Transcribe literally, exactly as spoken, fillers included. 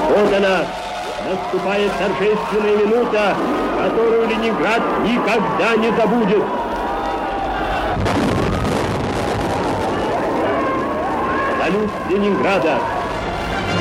Вот она, наступает торжественная минута, которую Ленинград никогда не забудет. Салют Ленинграда.